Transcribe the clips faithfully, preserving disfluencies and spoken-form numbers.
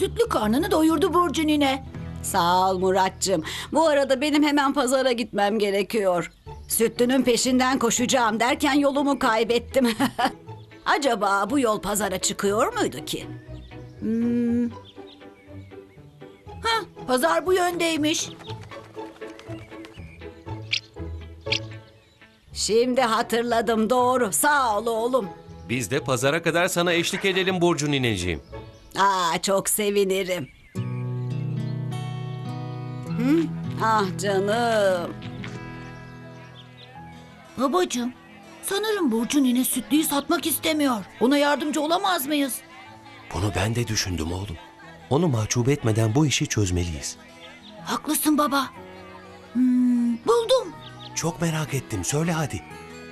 Sütlü karnını doyurdu Burcu nine. Sağ ol Muratcığım. Bu arada benim hemen pazara gitmem gerekiyor. Sütlünün peşinden koşacağım derken yolumu kaybettim. Acaba bu yol pazara çıkıyor muydu ki? Hmm. Hah, pazar bu yöndeymiş. Şimdi hatırladım, doğru. Sağ ol oğlum. Biz de pazara kadar sana eşlik edelim Burcu nineciğim. Aa, çok sevinirim. Hı? Ah canım. Babacığım, sanırım Burcu nine sütlüyü satmak istemiyor. Ona yardımcı olamaz mıyız? Bunu ben de düşündüm oğlum. Onu mahcup etmeden bu işi çözmeliyiz. Haklısın baba. Hmm, buldum. Çok merak ettim. Söyle hadi.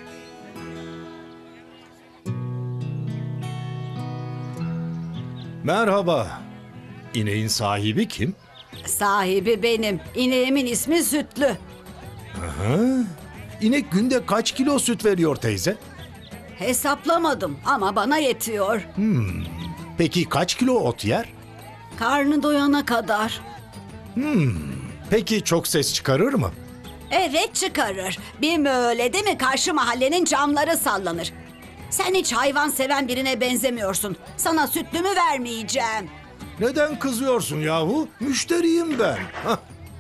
Merhaba. İneğin sahibi kim? Sahibi benim. İneğimin ismi Sütlü. Aha. İnek günde kaç kilo süt veriyor teyze? Hesaplamadım ama bana yetiyor. Peki kaç kilo ot yer? Karnı doyana kadar. Peki çok ses çıkarır mı? Evet, çıkarır. Bir möğledi mi karşı mahallenin camları sallanır. Sen hiç hayvan seven birine benzemiyorsun. Sana sütlümü vermeyeceğim. Neden kızıyorsun yahu? Müşteriyim ben. Hah.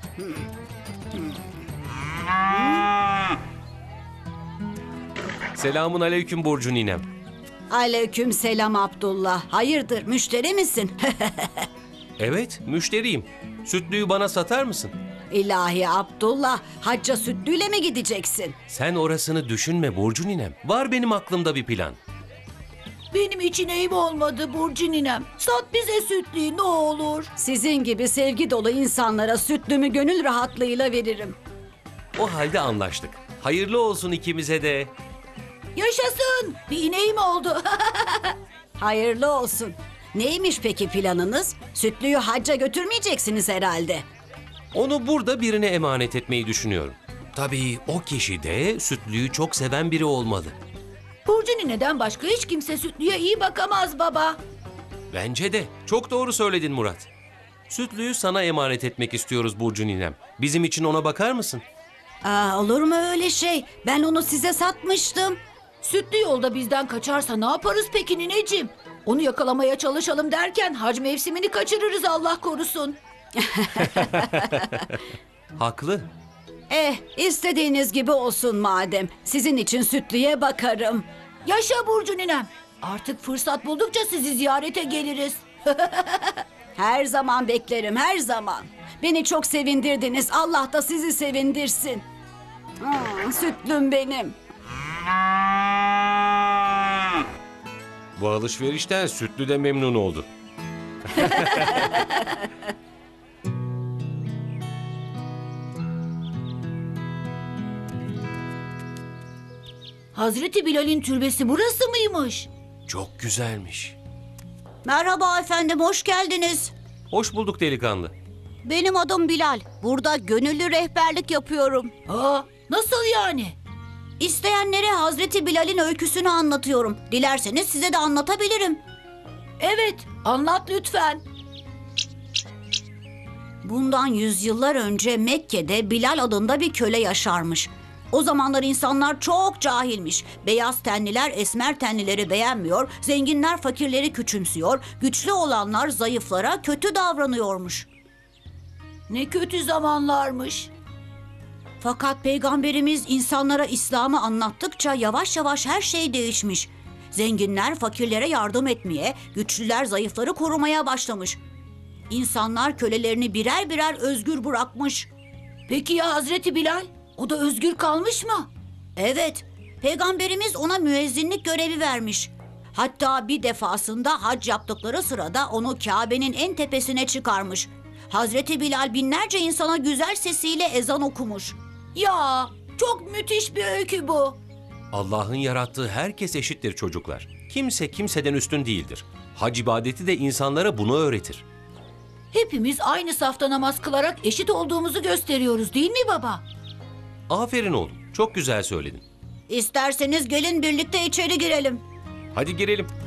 Selamun aleyküm Burcu ninem. Aleyküm selam Abdullah. Hayırdır, müşteri misin? Evet, müşteriyim. Sütlüyü bana satar mısın? İlahi Abdullah, hacca sütlüyle mi gideceksin? Sen orasını düşünme Burcu ninem. Var benim aklımda bir plan. Benim için eğim olmadı Burcu ninem. Sat bize sütlüyü ne olur. Sizin gibi sevgi dolu insanlara sütlümü gönül rahatlığıyla veririm. O halde anlaştık. Hayırlı olsun ikimize de. Yaşasın. Bir ineğim oldu. Hayırlı olsun. Neymiş peki planınız? Sütlüyü hacca götürmeyeceksiniz herhalde. Onu burada birine emanet etmeyi düşünüyorum. Tabii o kişi de sütlüyü çok seven biri olmalı. Burcu nineden başka hiç kimse sütlüye iyi bakamaz baba. Bence de. Çok doğru söyledin Murat. Sütlüyü sana emanet etmek istiyoruz Burcu ninem. Bizim için ona bakar mısın? Aa, olur mu öyle şey? Ben onu size satmıştım. Sütlü yolda bizden kaçarsa ne yaparız peki nineciğim? Onu yakalamaya çalışalım derken hac mevsimini kaçırırız Allah korusun. Haklı. Eh, istediğiniz gibi olsun madem. Sizin için sütlüye bakarım. Yaşa Burcu ninem. Artık fırsat buldukça sizi ziyarete geliriz. Her zaman beklerim, her zaman. Beni çok sevindirdiniz. Allah da sizi sevindirsin. Hmm, sütlüm benim. Bu alışverişten Sütlü de memnun oldu. Hazreti Bilal'in türbesi burası mıymış? Çok güzelmiş. Merhaba efendim, hoş geldiniz. Hoş bulduk delikanlı. Benim adım Bilal. Burada gönüllü rehberlik yapıyorum. Aa, nasıl yani? İsteyenlere Hazreti Bilal'in öyküsünü anlatıyorum. Dilerseniz size de anlatabilirim. Evet, anlat lütfen. Bundan yüzyıllar önce Mekke'de Bilal adında bir köle yaşarmış. O zamanlar insanlar çok cahilmiş. Beyaz tenliler esmer tenlileri beğenmiyor, zenginler fakirleri küçümsüyor, güçlü olanlar zayıflara kötü davranıyormuş. Ne kötü zamanlarmış. Fakat Peygamberimiz insanlara İslam'ı anlattıkça yavaş yavaş her şey değişmiş. Zenginler fakirlere yardım etmeye, güçlüler zayıfları korumaya başlamış. İnsanlar kölelerini birer birer özgür bırakmış. Peki ya Hazreti Bilal? O da özgür kalmış mı? Evet, Peygamberimiz ona müezzinlik görevi vermiş. Hatta bir defasında hac yaptıkları sırada onu Kabe'nin en tepesine çıkarmış. Hazreti Bilal binlerce insana güzel sesiyle ezan okumuş. Ya, çok müthiş bir öykü bu. Allah'ın yarattığı herkes eşittir çocuklar. Kimse kimseden üstün değildir. Hac ibadeti de insanlara bunu öğretir. Hepimiz aynı safta namaz kılarak eşit olduğumuzu gösteriyoruz değil mi baba? Aferin oğlum. Çok güzel söyledin. İsterseniz gelin birlikte içeri girelim. Hadi girelim.